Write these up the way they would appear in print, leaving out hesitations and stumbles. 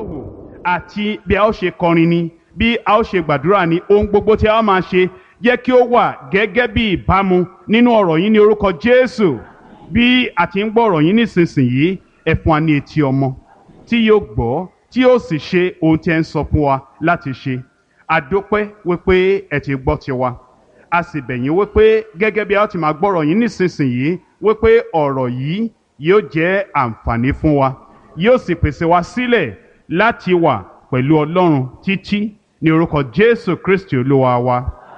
hù àti bí a ó ṣe kọrin ni bí a ó ṣe gbàdúrà ni ohun gbogbo tí a ó máa ṣe jẹ́ kí ó wà gẹ́gẹ́ bí ìbámu nínú ọ̀rọ̀ yín ní orúkọ Jésù. Bí a ti ń gbọ́ ọ̀rọ̀ yín nísinsìnyí, ẹ fún wa ní etí ọmọ tí yóò gbọ́ tí yóò sì ṣe ohun tí ẹ ń sọ fún wa láti ṣe. A dúpẹ́ wípé ẹ ti gbọ́ tiwa, a sì bẹ̀ yín wípé gẹ́gẹ́ bí a ti máa gbọ́ ọ̀rọ̀ yín nísinsìnyí wípé ọ̀rọ̀ yìí yóò jẹ́ àǹfààní fún wa, yóò sì pèsè wa sílẹ̀ láti wà pẹ̀lú Ọlọ́run títí ní orúkọ Jésù Kristi Olúwa wa.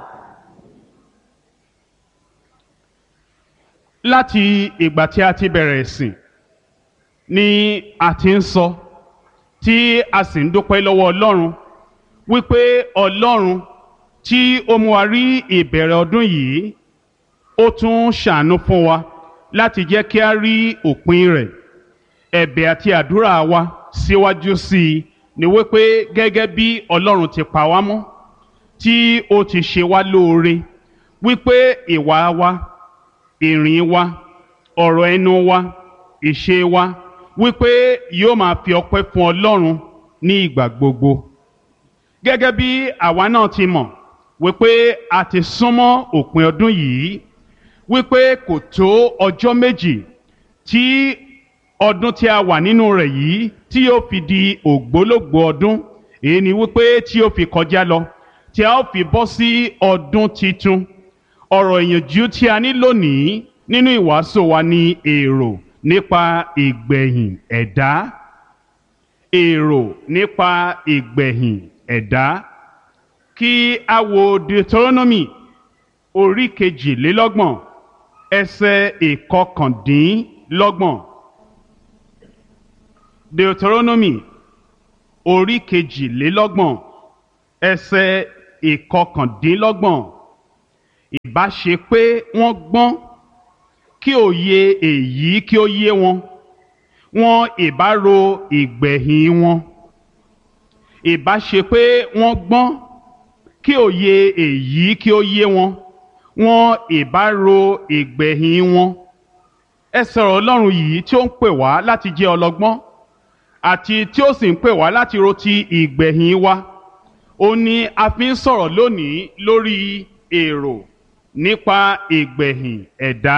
Láti ìgbà tí a ti bẹ̀rẹ̀ ìsìn ni a ti ń sọ tí a sì ń dúpẹ́ lọ́wọ́ Ọlọ́run wípé Ọlọ́run tí ó mú wa rí ìbẹ̀rẹ̀ ọdún yìí ó tún ṣàánú fún wa láti jẹ́ kí a rí òpin rẹ̀. Ẹ̀bẹ̀ àti àdúrà wa síwájú sí i ni wípé gẹ́gẹ́ bí Ọlọ́run ti pa wá mọ́ tí ó ti ṣe wá lóore wípé ìwà wa, ìrìn wa, ọ̀rọ̀ ẹnu wa, ìṣe wa wípé yóò máa fi ọpẹ́ fún Ọlọ́run ní ìgbà gbogbo. Gẹ́gẹ́ bí àwa náà ti mọ̀ wípé a ti súnmọ́ òpin ọdún yìí, wípé kò tó ọjọ́ méjì tí ọdún tí a wà nínú rẹ̀ yìí tí yóò fi di ògbólógbòó ọdún, èyí ni wípé tí yóò fi kọjá lọ tí a ó fi bọ́ sí ọdún titun. Ọ̀rọ̀ ìyànjú tí a ní lónìí nínú ìwàásù wa ni èrò nípa ìgbẹ̀yìn ẹ̀dá. Èrò nípa ìgbẹ̀yìn ẹ̀dá. Kí a wo Deuteronomy orí 22 ẹsẹ̀ 29. Deuteronomy orí 22 ẹsẹ̀ 29. Ìbá ṣe pé wọ́n gbọ́n kí òye èyí kí ó yé wọn, wọn ìbá ro ìgbẹ̀yìn wọn. Ìbá ṣe pé wọ́n gbọ́n kí òye èyí kí ó yé wọn, wọn ìbá ro ìgbẹ̀yìn wọn. Ẹ sọ̀rọ̀ Ọlọ́run yìí tí ó ń pè wá láti jẹ́ ọlọ́gbọ́n àti tí ó sì ń pè wá láti ro ti ìgbẹ̀yìn wa. Ó ní a fi ń sọ̀rọ̀ lónìí lórí èrò nípa ìgbẹ̀yìn ẹ̀dá.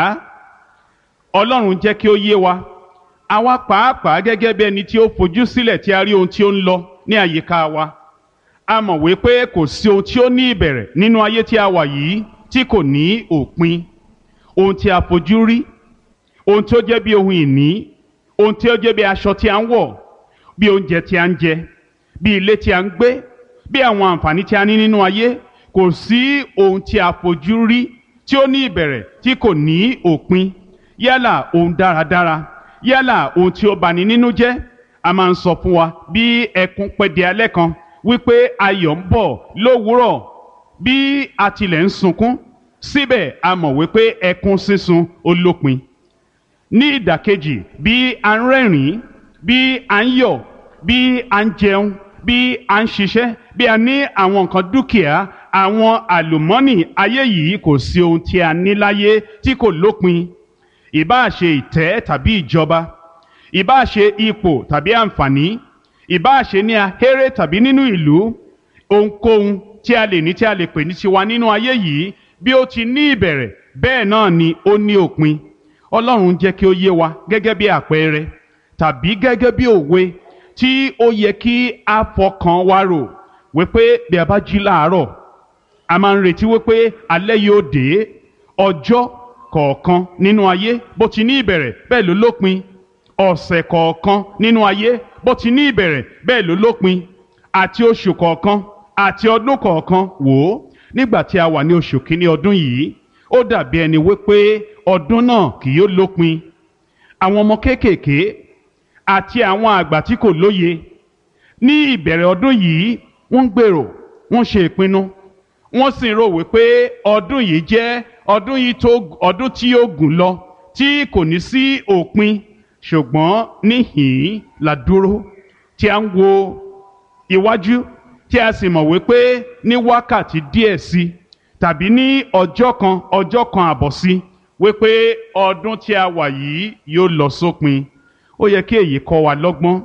Ọlọ́run jẹ́ kí ó yé wa, àwa pàápàá gẹ́gẹ́ bí ẹni tí ó fojú sílẹ̀ tí a rí ohun tí ó ń lọ ní àyíká wa. A mọ̀ wípé kò sí ohun tí ó ní ìbẹ̀rẹ̀ nínú ayé tí a wà yìí tí kò ní òpin. Ohun tí a fojú rí, ohun tí ó jẹ́ bí ohun ìní, ohun tí ó jẹ́ bí aṣọ tí a ń wọ̀, bí oúnjẹ tí a ń jẹ, bí ilé tí a ń gbé, bí àwọn àǹfààní tí a ní nínú ayé, kò sí ohun tí a fojú rí tí ó ní ìbẹ̀rẹ̀ tí kò ní òpin. Yálà ohun dáradára, yálà ohun tí ó bani nínú jẹ́. A máa ń sọ fún wa bí ẹkún pẹ́ di alẹ́ kan wípé ayọ̀ ń bọ̀ lówùúrọ̀. Bí a tilẹ̀ ń sunkún, síbẹ̀ a mọ̀ wípé ẹkún sísun ó lópin. Ní ìdàkejì, bí a ń rẹ́rìn-ín, bí a ń yọ̀, bí a ń jẹun, bí a ń ṣiṣẹ́, bí a ní àwọn nǹkan dúkìá, àwọn àlùmọ́nì ayé yìí, kò sí ohun tí a ní láyé tí kò lópin. Ìbáà ṣe ìtẹ́ tàbí ìjọba, ìbáà ṣe ipò tàbí àǹfààní, ìbáà ṣe ní ahéré tàbí nínú ìlú, ohunkóhun tí a lè ní tí a lè pè ní tiwa nínú ayé yìí, bí ó ti ní ìbẹ̀rẹ̀ bẹ́ẹ̀ náà ni ó ní òpin. Ọlọ́run jẹ́ kí ó yé wa gẹ́gẹ́ bí àpẹẹrẹ tàbí gẹ́gẹ́ bí òwe tí ó yẹ kí a fọkàn wa rò wípé bí a bá jí láàárọ̀, a máa ń retí wípé alẹ́ yóò dé. Ọjọ́ kọ̀ọ̀kan nínú ayé bó ti ní ìbẹ̀rẹ̀ bẹ́ẹ̀ ló lópin. Ọ̀sẹ̀ kọ̀ọ̀kan nínú ayé bó ti ní ìbẹ̀rẹ̀ bẹ́ẹ̀ ló lópin. Àti oṣù kọ̀ọ̀kan àti ọdún kọ̀ọ̀kan. Wò ó, nígbà tí a wà ní oṣù kìíní ọdún yìí, ó dàbí ẹni wípé ọdún náà kì yóò lópin. Àwọn ọmọ kéékèèké àti àwọn àgbà tí kò lóye ní ìbẹ̀rẹ̀ ọdún yìí, wọ́n ń gbèrò, wọ́n ṣe ìpinnu, wọ́n sì rò wípé ọdún yìí jẹ́ ọdún tí yóò gùn lọ tí kò ní sí òpin. Ṣùgbọ́n níhìn-ín la dúró tí a ń wo iwájú tí a sì mọ̀ wípé ní wákàtí díẹ̀ sí tàbí ní ọjọ́ kan àbọ̀ sí wípé ọdún tí a wà yìí yóò lọ sópin. Ó yẹ kí èyí kọ́ wa lọ́gbọ́n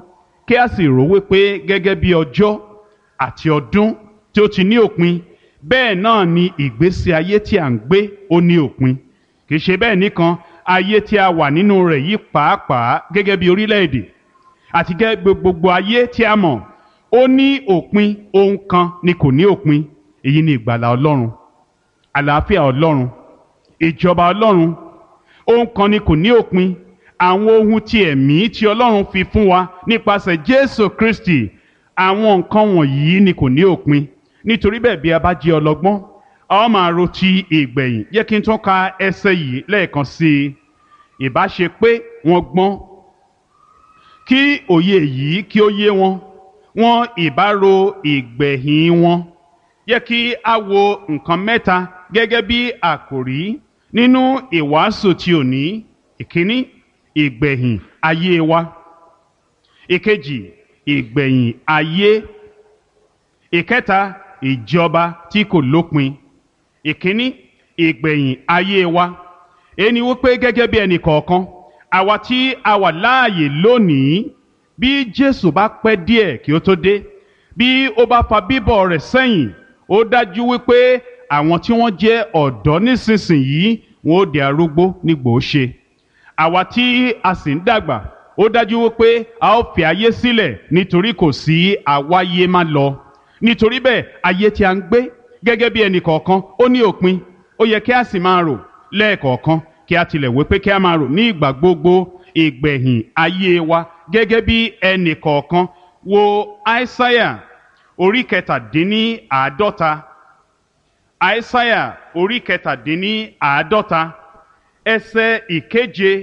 kí a sì rò wípé gẹ́gẹ́ bí ọjọ́ àti ọdún tí ó ti ní òpin, bẹ́ẹ̀ náà ni ìgbésí ayé tí à ń gbé ó ní òpin. Kì í ṣe bẹ́ẹ̀ nìkan, ayé tí a wà nínú rẹ̀ yìí pàápàá gẹ́gẹ́ bí orílẹ̀-èdè àti gẹ́gẹ́ gbogbo ayé tí a mọ̀ ó ní òpin. Ohun kan ni kò ní òpin, èyí ni ìgbàlà Ọlọ́run, àlàáfíà Ọlọ́run, ìjọba Ọlọ́run. Ohun kan ni kò ní òpin, àwọn ohun ti ẹ̀mí tí Ọlọ́run fi fún wa nípasẹ̀ Jésù Kristi, àwọn nǹkan wọ̀nyí ni kò ní òpin. Nítorí bẹ́ẹ̀, bí a bá jẹ́ ọlọ́gbọ́n, a ó máa ro ti ìgbẹ̀yìn. Jẹ́ kí n tún ka ẹsẹ̀ yìí lẹ́ẹ̀kan sí i. Ìbá ṣe pé wọ́n gbọ́n, kí òye yìí kí ó yé wọn, wọn ìbá ro ìgbẹ̀yìn wọn. Jẹ́ kí a wo nǹkan mẹ́ta gẹ́gẹ́ bí àkòrí nínú ìwàásù ti òní. Ìkíní, ìgbẹ̀yìn ayé wa. Ìkejì, ìgbẹ̀yìn ayé. Ìkẹta, ìjọba tí kò lópin. Ìkíní, ìgbẹ̀yìn ayé wa. Ẹni wípé gẹ́gẹ́ bí ẹnì kọ̀ọ̀kan, àwa tí a wà láàyè lónìí, bí Jésù bá pẹ́ díẹ̀ kí ó tó dé, bí ó bá fa bíbọ̀ rẹ̀ sẹ́yìn, ó dájú wípé àwọn tí wọ́n jẹ́ ọ̀dọ́ nísinsìnyí wọn ó di arúgbó nígbò ṣe. Àwa tí a sì ń dàgbà, ó dájú wípé a ó fi ayé sílẹ̀ nítorí kò sí àwáyé má lọ. Nítorí bẹ́ẹ̀, ayé tí a ń gbé gẹ́gẹ́ bí ẹnì kọ̀ọ̀kan ó ní òpin. Ó yẹ kí a sì máa rò lẹ́ẹ̀kọ̀ọ̀kan, kí a tilẹ̀ wí pé kí a máa rò ní ìgbà gbogbo ìgbẹ̀yìn ayé wa gẹ́gẹ́ bí ẹnì kọ̀ọ̀kan. Wo Aísáyà orí kẹtàdínníàádọ́ta. Aísáyà orí kẹtàdínníàádọ́ta ẹsẹ̀ ìkeje.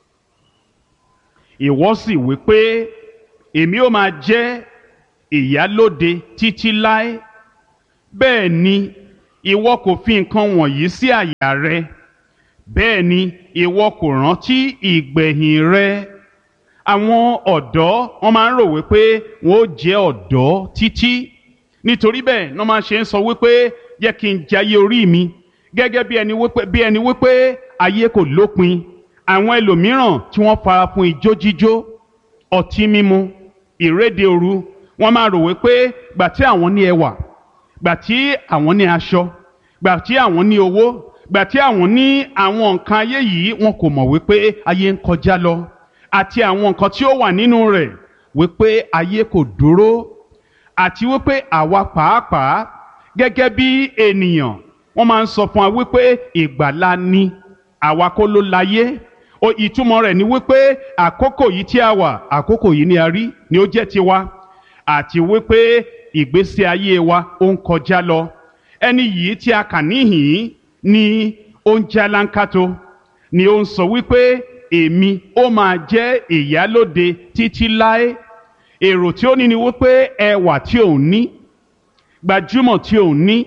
Ìwọ sì wí pé, èmi ó máa jẹ́ ìyálóde títí láé. Bẹ́ẹ̀ ni ìwọ kò fi nǹkan wọ̀nyí sí àyà rẹ, bẹ́ẹ̀ ni ìwọ kò rántí ìgbẹ̀yìn rẹ. Àwọn ọ̀dọ́ wọ́n máa ń rò wípé wọ́n ó jẹ́ ọ̀dọ́ títí. Nítorí bẹ́ẹ̀ wọ́n máa ṣe ń sọ wípé jẹ́ kí n jayé orí mi, gẹ́gẹ́ bí ẹni wípé ayé kò lópin. Àwọn ẹlòmíràn tí wọ́n fara fún ijó jíjó, ọtí mímu, ìréde òru, wọ́n máa rò wípé gbà tí àwọn ní ẹwà, gbà tí àwọn ní aṣọ, gbà tí àwọn ní owó, gbà tí àwọn ní àwọn nǹkan ayé yìí, wọn kò mọ̀ wípé ayé ń kọjá lọ, àti àwọn nǹkan tí ó wà nínú rẹ̀, wípé ayé kò dúró, àti wípé àwa pàápàá gẹ́gẹ́ bí ènìyàn, wọ́n máa ń sọ fún wa wípé ìgbàlà ni, àwa kọ́ ló láyé. Ìtumọ̀ rẹ̀ ni wípé àkókò yìí tí a wà, àkókò yìí ni a rí, ni ó jẹ́ tiwa, àti wípé ìgbésí ayé wa ó ń kọjá lọ. Ẹni yìí tí a kà níhìn ni ó ń jálánkátó, ni ó ń sọ wípé èmi ó máa jẹ́ ìyálóde títí láé. Èrò tí ó ní ni wípé ẹwà tí òun ní, gbajúmọ̀ tí òun ní,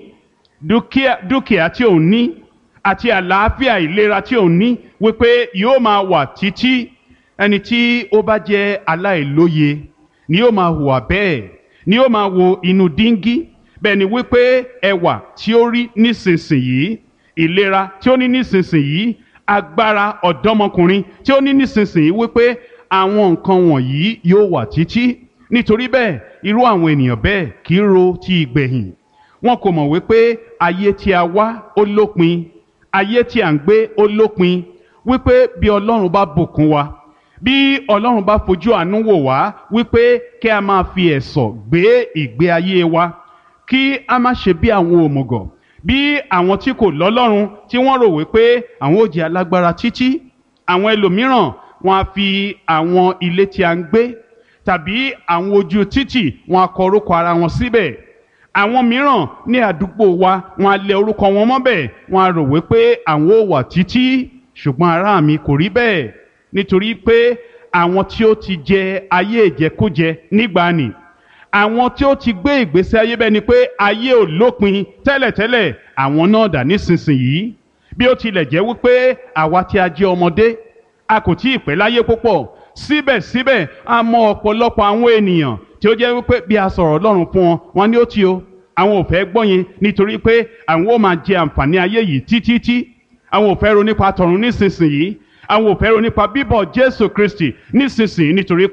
dúkìá tí òun ní, àti àlàáfíà ìlera tí òun ní, wípé yóò máa wà títí. Ẹni tí ó bá jẹ́ aláìlóye ni yóò máa hùwà bẹ́ẹ̀, ni yóò máa wo inú díngí. Bẹ́ẹ̀ ni wípé ẹwà tí ó rí nísinsìnyí, ìlera tí ó ní nísinsìnyí, agbára ọ̀dọ́mọkùnrin tí ó ní nísinsìnyí, wípé àwọn nǹkan wọ̀nyí yóò wà títí. Nítorí bẹ́ẹ̀, irú àwọn ènìyàn bẹ́ẹ̀ kì í ro ti ìgbẹ̀yìn. Wọn kò mọ̀ wípé ayé tí a wá ó lópin, ayé tí à ń gbé ó lópin. Wípé bí Ọlọ́run bá bùkún wa, bí Ọlọ́run bá fojú àánú wò wá, wípé kí a máa fi ẹ̀sọ̀ gbé ìgbé ayé wa, kí a má ṣe bí àwọn òmùgọ̀, bí àwọn tí kò lọ́lọ́run, tí wọ́n rò wípé àwọn ó jẹ́ alágbára títí. Àwọn ẹlòmíràn wọ́n á fi àwọn ilé tí a ń gbé tàbí àwọn ojú títì wọ́n á kọ orúkọ ara wọn síbẹ̀. Àwọn mìíràn ní àdúgbò wa wọ́n á lẹ orúkọ wọn mọ́bẹ̀, wọ́n á rò wípé àwọn ó wà títí. Ṣùgbọ́n ará mi, kò rí bẹ́ẹ̀. Nítorí pé àwọn tí ó ti jẹ ayé ìjẹkújẹ nígbàanì, àwọn tí ó ti gbé ìgbésí ayé bẹ́ẹ̀ ni pé ayé ò lópin tẹ́lẹ̀tẹ́lẹ̀, àwọn náà dà nísinsìnyí. Bí ó tilẹ̀ jẹ́ wípé àwa tí a jẹ́ ọmọdé, a kò tí ì pẹ́ láyé púpọ̀, síbẹ̀síbẹ̀ a mọ ọ̀pọ̀lọpọ̀ àwọn ènìyàn tí ó jẹ́ wípé bí a sọ̀rọ̀ Ọlọ́run fún wọn, wọn ní ó ti o, àwọn ò fẹ́ gbọ́ yẹn, nítorí pé àwọn ó máa jẹ àǹfààní ayé yìí títí. Àwọn ò fẹ́ ro nípa tọ̀run nísinsìnyí, àwọn ò fẹ́ ro nípa bíbọ̀ Jésù Kristi nísinsìnyí, nítorí pé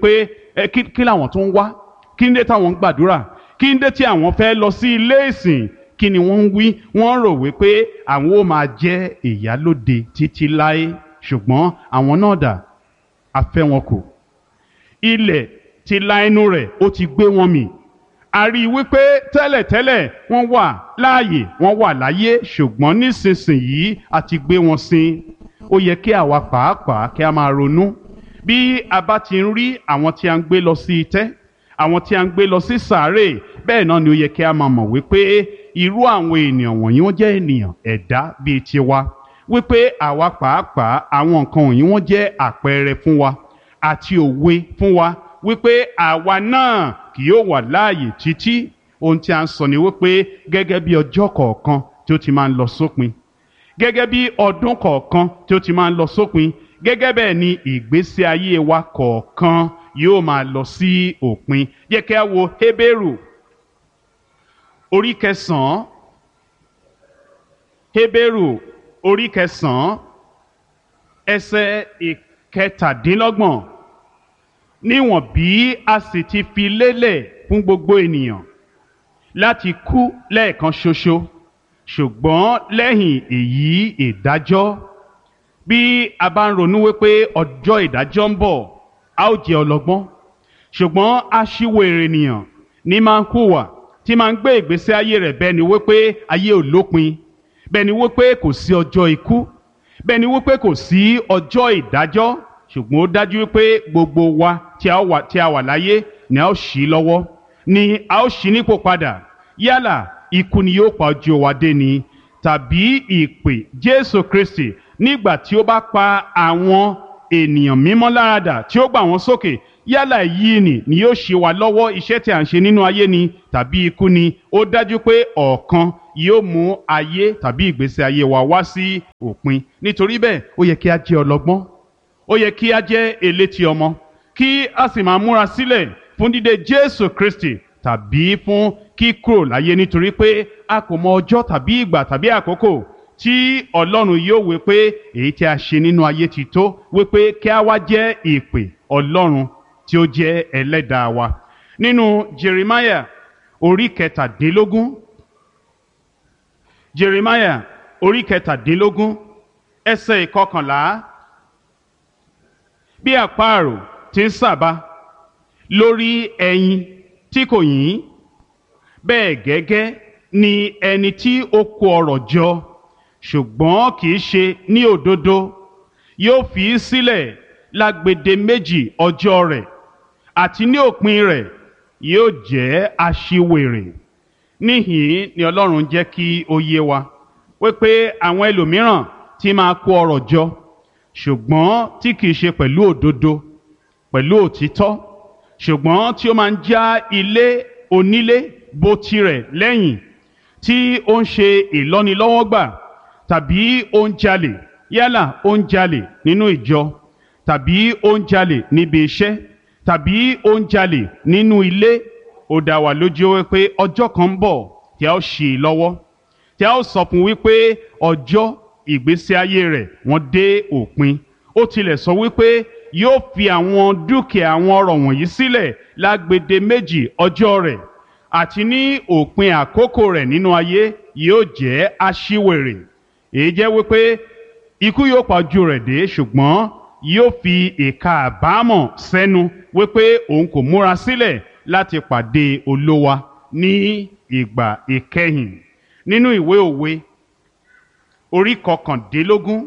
kí làwọn tó ń wá, kí ń dé táwọn ń gbàdúrà, kí ń dé tí àwọn fẹ́ lọ sí ilé ìsìn, kí ni wọ́n ń wí? Wọ́n rò wípé àwọn ó máa jẹ́ ìyálóde títí láé, ṣùgbọ́n àwọn náà dà, a fẹ́ wọn kù. Ilẹ̀ ti la ẹnu rẹ̀, ó ti gbé wọn mì. A rí i wípé tẹ́lẹ̀tẹ́lẹ̀ wọ́n wà láàyè, wọ́n wà láyé, ṣùgbọ́n nísinsìnyí a ti gbé wọn sin. Ó yẹ kí àwa pàápàá kí a máa ronú bí a bá ti ń rí àwọn tí a ń gbé lọ sí itẹ́, àwọn tí a ń gbé lọ sí sàárè, bẹ́ẹ̀ náà ni ó yẹ kí a máa mọ̀ wípé irú àwọn ènìyàn wọ̀nyí wọ́n jẹ́ ènìyàn ẹ̀dá bíi tiwa, wípé àwa pàápàá àwọn nǹkan wọ̀nyí wọ́n jẹ́ àpẹẹrẹ fún wa àti òwe fún wa, wípé àwa náà kì yóò wà láàyè títí. Ohun tí a ń sọ ni wípé gẹ́gẹ́ bí ọjọ́ kọ̀ọ̀kan tí ó ti máa ń lọ sópin, gẹ́gẹ́ bí ọdún kọ̀ọ̀kan tí ó ti máa ń lọ sópin, gẹ́gẹ́ bẹ́ẹ̀ ni ìgbésí ayé wa kọ̀ọ̀kan yóò máa lọ sí òpin. Jẹ́ kí a wo Hébérù orí kẹsàn-án, Hébérù orí kẹsàn-án ẹsẹ̀ ìkẹtàdínlọ́gbọ̀n. Níwọ̀n bí a sì ti fi lélẹ̀ fún gbogbo ènìyàn láti kú lẹ́ẹ̀kan ṣoṣo, ṣùgbọ́n lẹ́yìn èyí ìdájọ́. Bí a bá ń ronú wípé ọjọ́ ìdájọ́ ń bọ̀, a ó jẹ́ ọlọ́gbọ́n, ṣùgbọ́n aṣiwèrè ènìyàn ní máa ń hùwà tí máa ń gbé ìgbésí ayé rẹ̀ bẹ́ẹ̀ ni wípé ayé ò lópin, bẹ́ẹ̀ ni wípé kò sí ọjọ́ ikú, bẹ́ẹ̀ ni wípé kò sí ọjọ́ ìdájọ́. Ṣùgbọ́n ó dájú wípé gbogbo wa tí a wà láyé ni a ó ṣí lọ́wọ́, ni a ó ṣí nípò padà. Yálà ikú ni yóò pa ojú wa dé ni, tàbí ìpè Jésù Kristi nígbà tí ó bá pa àwọn ènìyàn mímọ́ láradà tí ó gbà wọ́n sókè. Yálà èyí ni yóò ṣe wa lọ́wọ́ iṣẹ́ tí a ń ṣe nínú ayé ni, tàbí ikú ni. Ó dájú pé ọ̀kan yóò mú ayé tàbí ìgbésí ayé wa wá sí òpin. Nítorí bẹ́ẹ̀ ó yẹ kí a jẹ́ ọlọ́gbọ́n, ó yẹ kí a jẹ́ elétí ọmọ, kí a sì máa múra sílẹ̀ fún dídé Jésù Kristi tàbí fún kíkúrò láyé, nítorí pé a kò mọ ọjọ́ tàbí ìgbà tàbí àkókò tí Ọlọ́run yóò wí pé èyí tí a ṣe nínú ayé ti tó, wí pé kí a wá jẹ́ ìpè Ọlọ́run tí ó jẹ́ ẹlẹ́dàá wa. Nínú Jeremiah orí kẹtàdínlógún, Jeremiah orí kẹtàdínlógún ẹsẹ̀ ìkọkànlá. Bí àparò ti ń sàbà lórí ẹyin tí kò yín, bẹ́ẹ̀ gẹ́gẹ́ ni ẹni tí ó kó ọrọ̀ jọ ṣùgbọ́n kì í ṣe ní òdodo yóò fi í sílẹ̀ lágbede méjì ọjọ́ rẹ̀, àti ní òpin rẹ̀ yóò jẹ́ aṣiwèrè. Níhìn ni Ọlọ́run jẹ́ kí ó yé wa wípé àwọn ẹlòmíràn tí máa kó ọrọ̀ jọ ṣùgbọ́n tí kìí ṣe pẹ̀lú òdodo, pẹ̀lú òtítọ́, ṣùgbọ́n tí ó máa ń já ilé onílé bó tirẹ̀ lẹ́yìn, tí ó ń ṣe ìlọ́nilọ́wọ́gbà, tàbí ó ń jalè. Yálà ó ń jalè nínú ìjọ, tàbí ó ń jalè níbi iṣẹ́, tàbí ó ń jalè nínú ilé. Ó dá wa lójú wípé ọjọ́ kan ń bọ̀ tí a ó ṣì í lọ́wọ́, tí a ó sọ fún wípé ọjọ́ ìgbésí ayé rẹ̀ wọ́n dé òpin. Ó tilẹ̀ sọ wípé yóò fi àwọn dúkìá àwọn ọrọ̀ wọ̀nyí sílẹ̀ lágbede méjì ọjọ́ rẹ̀, àti ní òpin àkókò rẹ̀ nínú ayé yóò jẹ́ aṣiwèrè. Èyí jẹ́ wípé ikú yóò pa ojú rẹ̀ dé, ṣùgbọ́n yóò fi ìka àbámọ̀ sẹ́nu wípé òun kò múra sílẹ̀ láti pàdé Olúwa ní ìgbà ìkẹyìn. Nínú ìwé Òwe orí kọkàndínlógún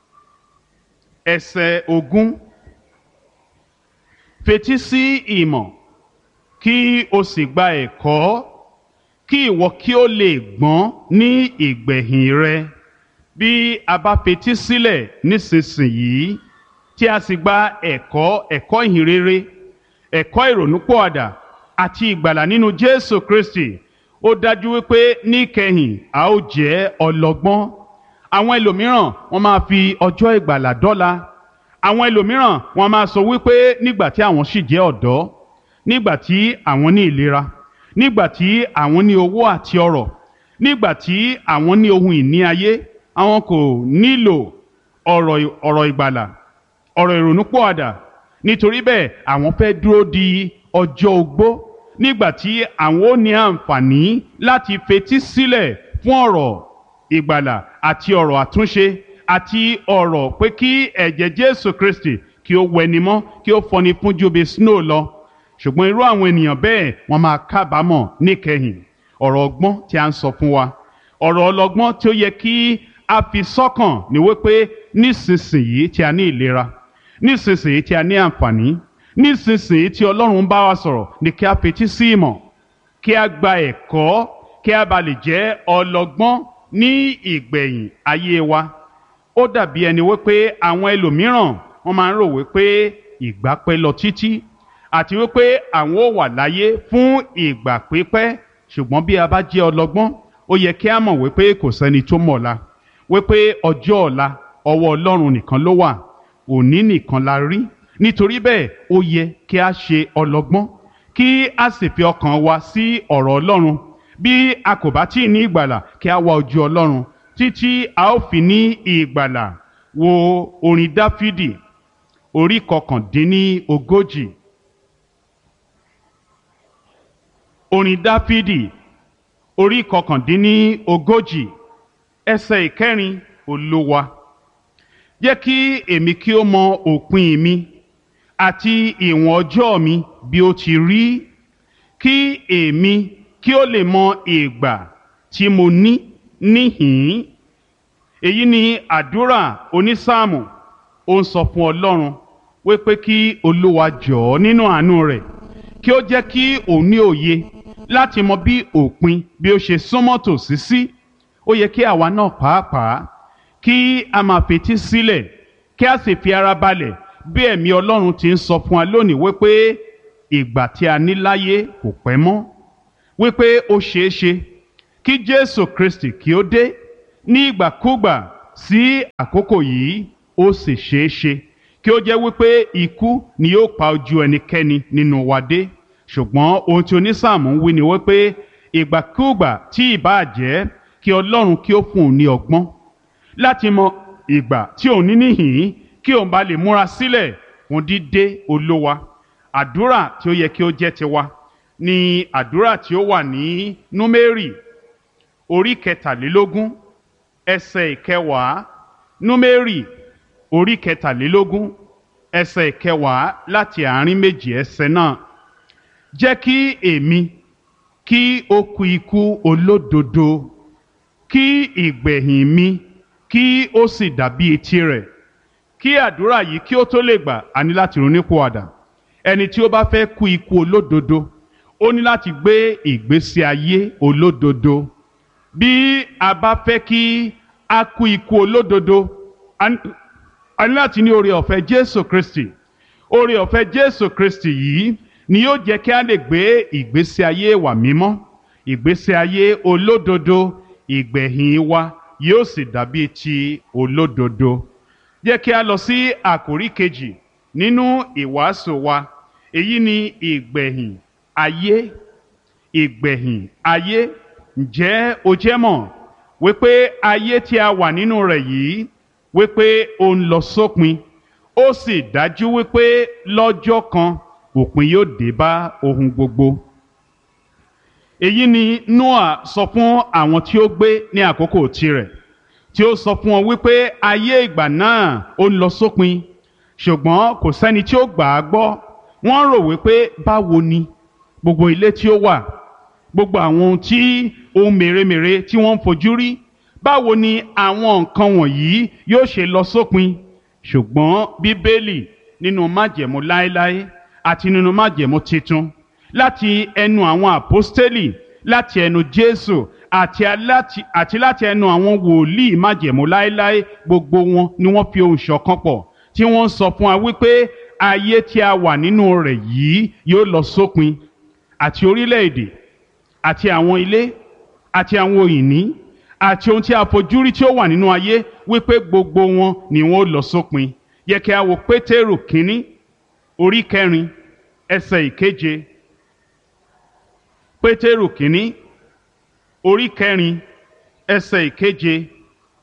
ẹsẹ̀ 20. Fetí sí ìmọ̀ kí o sì gba ẹ̀kọ́, kí ìwọ kí o lè gbọ́n ní ìgbẹ̀yìn rẹ. Bí a bá fetí sílẹ̀ nísinsìnyí tí a sì gba ẹ̀kọ́ ìhìnrere, ẹ̀kọ́ ìrònúpìwàdà àti ìgbàlà nínú Jésù Kristi, ó dájú wípé níkẹyìn a ó jẹ́ ọlọ́gbọ́n. Àwọn ẹlòmíràn wọ́n máa fi ọjọ́ ìgbàlà dọ́là. Àwọn ẹlòmíràn wọ́n máa sọ wípé nígbà tí àwọn sì jẹ́ ọ̀dọ́, nígbà tí àwọn ní ìlera, nígbà tí àwọn ní owó àti ọrọ̀, nígbà tí àwọn ní ohun ìní ayé, àwọn kò nílò ọ̀rọ̀ ìgbàlà, ọ̀rọ̀ ìrònúpìwàdà, nítorí bẹ́ẹ̀ àwọn fẹ́ dúró di ọjọ́ ogbó nígbà tí àwọn ó ní àǹfààní láti fetí sílẹ̀ fún ọ̀rọ̀ ìgbàlà àti ọ̀rọ̀ àtúnṣe àti ọ̀rọ̀ pé kí ẹ̀jẹ̀ Jésù Kristi kí ó wẹni mọ́ kí ó fọni fún ju bí snow lọ. Ṣùgbọ́n irú àwọn ènìyàn bẹ́ẹ̀ wọ́n máa kábàámọ̀ níkẹyìn. Ọ̀rọ̀ ọgbọ́n tí a ń sọ fún wa, ọ̀rọ̀ ọlọ́gbọ́n tí ó yẹ kí a fi sọ́kàn ní wípé nísinsìnyí tí a ní ìlera, nísinsìnyí tí a ní àǹfààní, nísinsìnyí tí Ọlọ́run bá wa sọ̀rọ̀ ni kí a fetí sí ìmọ̀, kí a gba ẹ̀kọ́, kí a bá lè jẹ́ ọlọ́gbọ́n ní ìgbẹ̀yìn ayé wa. Ó dàbí ẹni wípé àwọn ẹlòmíràn wọ́n máa ń rò wípé ìgbà pẹ́ lọ títí àti wípé àwọn ò wà láyé fún ìgbà pípẹ́. Ṣùgbọ́n bí a bá jẹ́ ọlọ́gbọ́n, ó yẹ kí a mọ̀ wípé kò sẹ́ni tó mọ̀ ọ̀la, wípé ọjọ́ ọ̀la ọwọ́ Ọlọ́run nìkan ló wà, òní nìkan la rí. Nítorí bẹ́ẹ̀ ó yẹ kí a ṣe ọlọ́gbọ́n, kí a sì fi ọkàn wa sí ọ̀rọ̀ Ọlọ́run. Bí a kò bá tí ì ní ìgbàlà, kí a wá ojú Ọlọ́run títí a ó fi ní ìgbàlà. Wo orin Dáfídì orí 39. Orin Dáfídì orí 39 ẹsẹ̀ 4. Olúwa, jẹ́ kí èmi kí ó mọ òpin mi àti ìwọ̀n ọjọ́ mi bí ó ti rí, kí èmi kí ó lè mọ ìgbà tí mo ní níhìn-ín. Èyí ni àdúrà onísáàmù. Ó ń sọ fún Ọlọ́run wípé kí Olúwa jọ̀ọ́ nínú àánú rẹ̀ kí ó jẹ́ kí òun ní òye láti mọ bí òpin bí ó ṣe súnmọ́ tòsí sí. Ó yẹ kí àwa náà pàápàá kí a máa fetí sílẹ̀, kí a sì fi ara balẹ̀ bí ẹ̀mí Ọlọ́run ti ń sọ fún wa lónìí wípé ìgbà tí a ní láyé kò pẹ́ mọ́, wípé ó ṣeé ṣe kí Jésù Kristi kí ó dé ní ìgbàkúgbà sí àkókò yìí. Ó sì ṣeé ṣe kí ó jẹ́ wípé ikú ni yóò pa ojú ẹnikẹ́ni nínú wa dé. Ṣùgbọ́n ohun tí onísáàmù ń wí ni wípé ìgbàkúgbà tí ìbáà jẹ́, kí Ọlọ́run kí ó fún òun ní ọgbọ́n láti mọ ìgbà tí òun ní níhìn-ín, kí òun bá lè múra sílẹ̀ fún dídé Olúwa. Àdúrà tí ó yẹ kí ó jẹ́ tiwa ni àdúrà tí ó wà ní Númérì orí 23 ẹsẹ̀ 9. Númérì orí 23 ẹsẹ̀ 9 láti àárín méjì ẹsẹ̀ náà. Jẹ́ kí èmi kí ó kú ikú olódodo, kí ìgbẹ̀yìn mi kí ó sì dàbí etí rẹ̀. Kí àdúrà yìí kí ó tó lè gbà, a ní láti ronúpìwàdà. Ẹni tí ó bá fẹ́ kú ikú olódodo, ó ní láti gbé ìgbésí ayé olódodo. Bí a bá fẹ́ kí a kú ikú olódodo, a ní láti ní oore ọ̀fẹ́ Jésù Kristi. Oore ọ̀fẹ́ Jésù Kristi yìí ni yóò jẹ́ kí a lè gbé ìgbésí ayé wa mímọ́, ìgbésí ayé olódodo. Ìgbẹ̀yìn wa yóò sì dàbí ti olódodo. Jẹ́ kí a lọ sí àkòrí kejì nínú ìwàásù wa. Èyí ni ìgbẹ̀yìn ayé. Ìgbẹ̀yìn ayé. Ǹjẹ́ o jẹ́ mọ̀ wípé ayé tí a wà nínú rẹ̀ yìí wípé ó ń lọ sópin? Ó sì dájú wípé lọ́jọ́ kan òpin yóò dé bá ohun gbogbo. Èyí ni Nóà sọ fún àwọn tí ó gbé ní àkókò tirẹ̀, tí ó sọ fún wọn wípé ayé ìgbà náà ó ń lọ sópin. Ṣùgbọ́n kò sẹ́ni tí ó gbà á gbọ́. Wọ́n rò wípé báwo ni gbogbo ilé tí ó wà, gbogbo àwọn ohun mèremère tí wọ́n ń fojú rí, báwo ni àwọn nǹkan wọ̀nyí yóò ṣe lọ sópin? Ṣùgbọ́n Bíbélì nínú májẹ̀mú láéláé àti nínú májẹ̀mú titun, láti ẹnu àwọn àpọ́stélì, láti ẹnu Jésù àti láti ẹnu àwọn wòlíì májẹ̀mú láéláé, gbogbo wọn ni wọ́n fi ohùn ṣọ̀kan pọ̀ tí wọ́n sọ fún wa wípé ayé tí a wà nínú rẹ̀ yìí yóò lọ sópin. Àti orílẹ̀-èdè àti àwọn ilé àti àwọn ìní àti ohun tí a fojú rí tí ó wà nínú ayé, wípé gbogbo wọn ni wọ́n lọ sópin. Yẹ kí a wo Pétérù kínní orí 4 ẹsẹ̀ 7. Pétérù kínní orí 4 ẹsẹ̀ 7.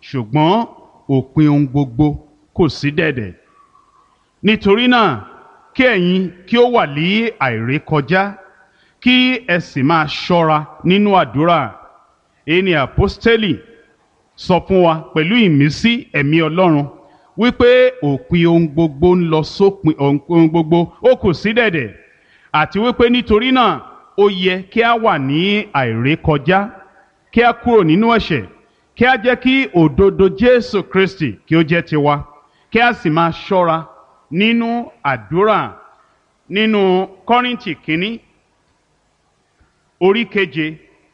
Ṣùgbọ́n òpin ohun gbogbo kò sí dẹ̀dẹ̀. Nítorí náà kí ẹ̀yin kí ó wà ní àìrékọjá kí ẹ sì máa ṣọ́ra nínú àdúrà. Èyí ni àpọ́stélì sọ fún wa pẹ̀lú ìmísí ẹ̀mí Ọlọ́run wípé òpin ohun gbogbo ń lọ sópin, ohun gbogbo ó kù sí dẹ̀dẹ̀, àti wípé nítorí náà ó yẹ kí a wà ní àìrékọjá, kí a kúrò nínú ẹ̀ṣẹ̀, kí a jẹ́ kí òdodo Jésù Kristi kí ó jẹ́ tiwa, kí a sì máa ṣọ́ra nínú àdúrà. Nínú Kọ́ríńtì kínní orí keje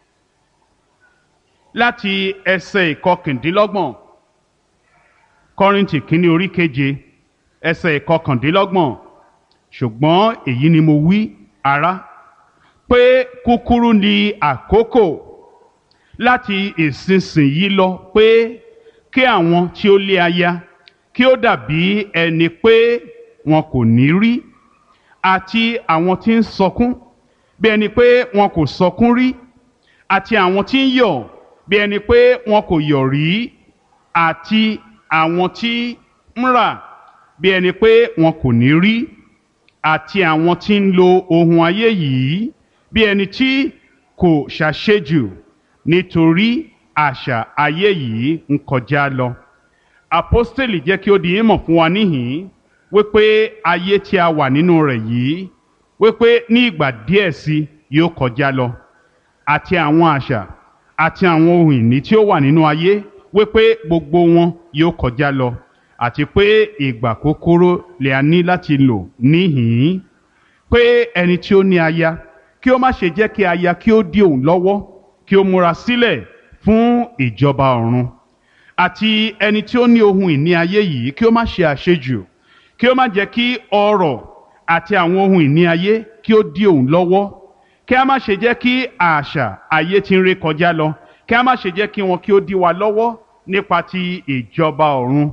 láti ẹsẹ̀ ìkọkàndínlọ́gbọ̀n. Kọ́ríńtì kínní orí keje ẹsẹ̀ ìkọkàndínlọ́gbọ̀n. Ṣùgbọ́n èyí ni mo wí, ará, pé kúkúrú ni àkókò láti ìsinsìnyí lọ, pé kí àwọn tí ó lé aya kí ó dàbí ẹni pé wọn kò ní rí, àti àwọn tí ń sọkún bí ẹni pé wọn kò sọkún rí, àti àwọn tí ń yọ̀ bí ẹni pé wọn kò yọ̀ rí, àti àwọn tí ń rà bí ẹni pé wọn kò ní rí, àti àwọn tí ń lo ohun ayé yìí bí ẹni tí kò ṣàṣejù, nítorí àṣà ayé yìí ń kọjá lọ. Àpọ́stélì jẹ́ kí ó di ìmọ̀ fún wa níhìn-ín wípé ayé tí a wà nínú rẹ̀ yìí, wípé ní ìgbà díẹ̀ sí yóò kọjá lọ, àti àwọn àṣà àti àwọn ohun ìní tí ó wà nínú ayé, wípé gbogbo wọn yóò kọjá lọ, àti pé ìgbà kúkúrú lè a ní láti lò níhìn-ín. Pé ẹni tí ó ní aya kí ó má ṣe jẹ́ kí aya kí ó dí òun lọ́wọ́, kí ó múra sílẹ̀ fún ìjọba ọ̀run. Àti ẹni tí ó ní ohun ìní ayé yìí kí ó má ṣe àṣejù, kí ó má jẹ́ kí ọrọ̀ àti àwọn ohun ìní ayé kí ó dí òun lọ́wọ́, kí a má ṣe jẹ́ kí àṣà ayé tí ń ré kọjá lọ, kí a má ṣe jẹ́ kí wọn kí ó dí wa lọ́wọ́ nípa ti ìjọba ọ̀run.